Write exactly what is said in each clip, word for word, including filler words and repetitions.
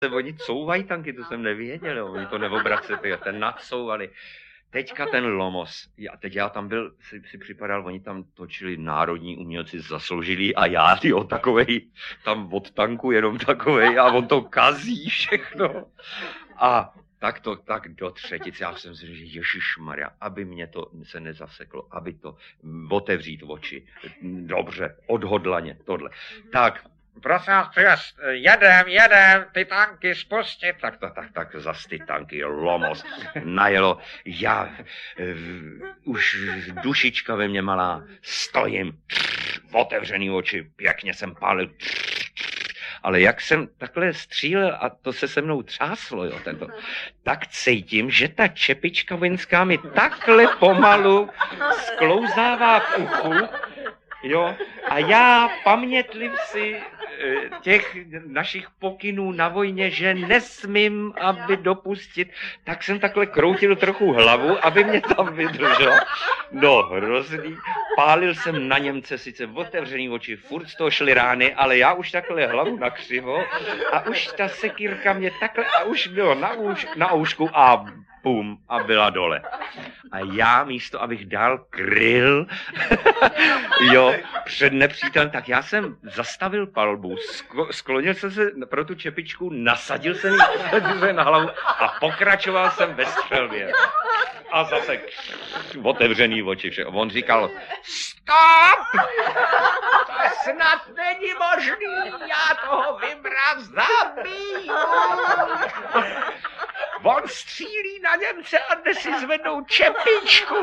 Oni couvají tanky, to jsem nevěděl, jo. Oni to neobrace, ten nacouvali. Teďka ten Lomos, já, teď já tam byl, si, si připadal, oni tam točili národní umělci zasloužilí a já, jo, takovej, tam od tanku jenom takovej a on to kazí všechno. A tak to, tak do třetice, já jsem si říkal, že ježišmarja, aby mě to se nezaseklo, aby to otevřít oči. Dobře, odhodlaně, tohle. Tak, prosím vás, přijezd, jedem, jedem, ty tanky spustit. Tak, tak, tak, tak, zas ty tanky, Lomos, najelo. Já, uh, už dušička ve mně malá, stojím, otevřený oči, pěkně jsem pálil. Ale jak jsem takhle střílel a to se se mnou třáslo, jo, tento, tak cítím, že ta čepička vojenská mi takhle pomalu sklouzává k uchu, jo, a já pamětliv si těch našich pokynů na vojně, že nesmím, aby dopustit, tak jsem takhle kroutil trochu hlavu, aby mě tam vydrželo. No, hrozný. Pálil jsem na Němce, sice otevřený oči, furt z toho šly rány, ale já už takhle hlavu nakřivo a už ta sekírka mě takhle, a už bylo na, už, na oušku a bum, a byla dole. A já místo, abych dál kryl, jo, před nepřítelem, tak já jsem zastavil palbu, sklonil jsem se pro tu čepičku, nasadil jsem ji na hlavu a pokračoval jsem ve střelbě. A zase otevřený oči vše. On říkal, stop! To snad není možný, já toho vybrat zabiju! On střílí na Němce a jde si zvednou čepičku.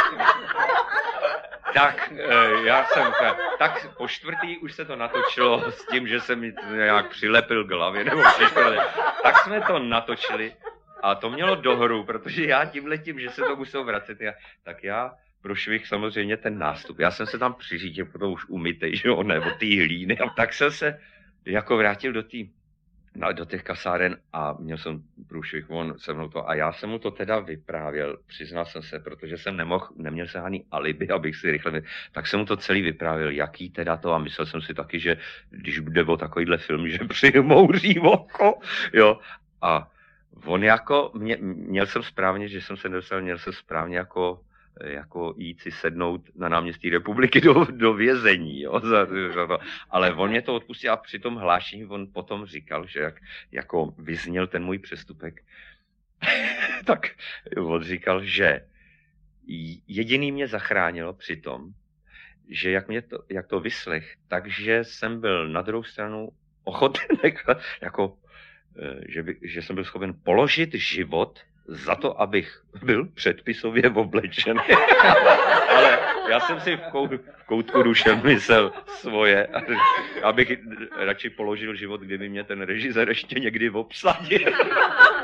Tak já jsem, tak po čtvrtý už se to natočilo s tím, že jsem mi nějak přilepil k hlavě, nebo přišel, tak jsme to natočili a to mělo dohru, protože já tímhletím, že se to musel vracet, já, tak já prošvih samozřejmě ten nástup. Já jsem se tam přiřídil, potom už umytej, že jo, nebo ty hlíny, a tak jsem se jako vrátil do té No, do těch kasáren a měl jsem průšvih, on se mnou to, a já jsem mu to teda vyprávěl, přiznal jsem se, protože jsem nemohl, neměl se ani alibi, abych si rychle, tak jsem mu to celý vyprávěl, jaký teda to, a myslel jsem si taky, že když bude o takovýhle film, že přimouří oko, jo, a on jako, mě, měl jsem správně, že jsem se nedostal, měl jsem správně jako jako jít si sednout na náměstí Republiky do, do vězení, jo, za, za to. Ale on mě to odpustil a při tom hlášení on potom říkal, že jak jako vyzněl ten můj přestupek, tak on říkal, že jediný mě zachránilo při tom, že jak, mě to, jak to vyslech, takže jsem byl na druhou stranu ochoten, jako, že, by, že jsem byl schopen položit život za to, abych byl předpisově oblečený. Ale já jsem si v, kou, v koutku duše myslel svoje, abych radši položil život, kdyby mě ten režisér ještě někdy obsadil.